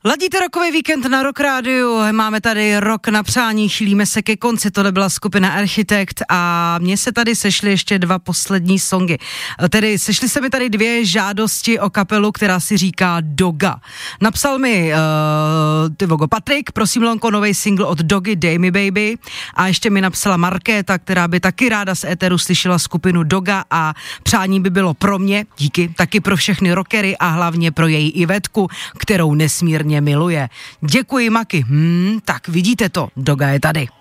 Ladíte rokový víkend na Rock Rádiu, máme tady rok na přání, chýlíme se ke konci, tohle byla skupina Architekt a mně se tady sešly ještě dva poslední songy. Tedy sešly se mi tady dvě žádosti o kapelu, která si říká Doga. Napsal mi Patrik, prosím Lonko, novej single od Dogy, Dej mi baby, a ještě mi napsala Markéta, která by taky ráda z éteru slyšela skupinu Doga a přání by bylo pro mě, díky, taky pro všechny rockery a hlavně pro její Ivetku, kterou nesmírně miluje. Děkuji, Maki. Tak vidíte to, Doga je tady.